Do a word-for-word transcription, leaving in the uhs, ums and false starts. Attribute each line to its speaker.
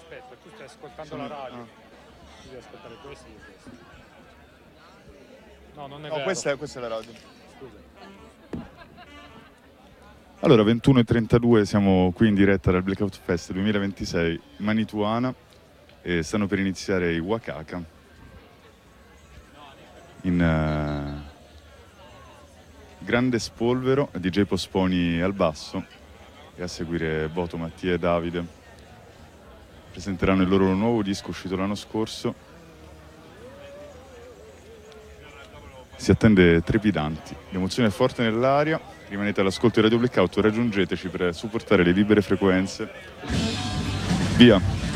Speaker 1: aspetta, tu stai ascoltando
Speaker 2: Sono...
Speaker 1: la radio.
Speaker 2: Ah.
Speaker 1: Tu devi ascoltare questo e questo. No, non è
Speaker 2: No,
Speaker 1: vero.
Speaker 2: questa è, questa è la radio.
Speaker 1: Scusa.
Speaker 2: Allora, ventuno e trentadue, siamo qui in diretta dal Blackout Fest duemilaventisei Manituana e stanno per iniziare i Wakaka in uh, grande spolvero, D J Posponi al basso e a seguire Boto, Mattia e Davide. Presenteranno il loro nuovo disco uscito l'anno scorso. Si attende trepidanti, l'emozione è forte nell'aria. Rimanete all'ascolto di Radio Blackout, raggiungeteci per supportare le libere frequenze. Via!